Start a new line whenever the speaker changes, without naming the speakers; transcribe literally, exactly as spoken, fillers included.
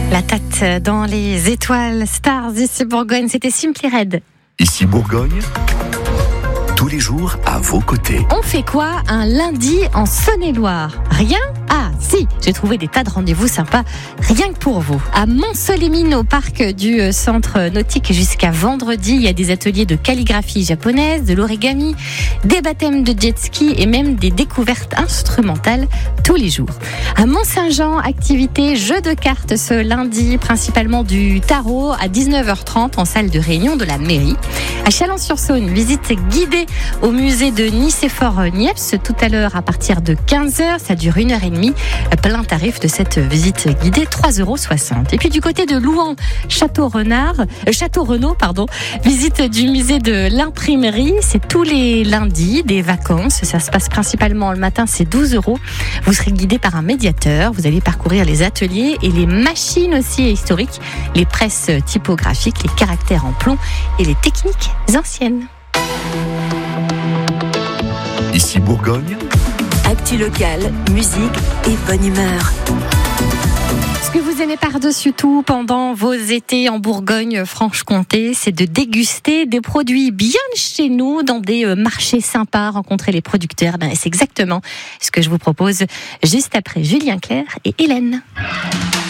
La tête dans les étoiles, stars ici Bourgogne, c'était Simply Red.
Ici Bourgogne, tous les jours à vos côtés.
On fait quoi un lundi en Saône-et-Loire? Rien? Ah si, j'ai trouvé des tas de rendez-vous sympas, rien que pour vous. À Mont-Solémine, au parc du centre nautique, jusqu'à vendredi, il y a des ateliers de calligraphie japonaise, de l'origami, des baptêmes de jet ski et même des découvertes instrumentales tous les jours. À Mont-Saint-Jean, activité jeu de cartes ce lundi, principalement du tarot à dix-neuf heures trente en salle de réunion de la mairie. À Chalon-sur-Saône, visite guidée au musée de Nicéphore-Niepce tout à l'heure à partir de quinze heures, ça dure une heure et demie. Plein tarif de cette visite guidée, trois euros soixante. Et puis du côté de Louan, Château-Renard, euh, Château-Renaud, pardon, visite du musée de l'imprimerie, c'est tous les lundis, des vacances, ça se passe principalement le matin, c'est douze euros. Vous serez guidé par un médiateur, vous allez parcourir les ateliers et les machines aussi historiques, les presses typographiques, les caractères en plomb et les techniques anciennes.
Ici Bourgogne,
actu locale, musique et bonne humeur.
Ce que vous aimez par-dessus tout pendant vos étés en Bourgogne-Franche-Comté, c'est de déguster des produits bien de chez nous dans des marchés sympas, rencontrer les producteurs. Ben, c'est exactement ce que je vous propose juste après Julien Clerc et Hélène.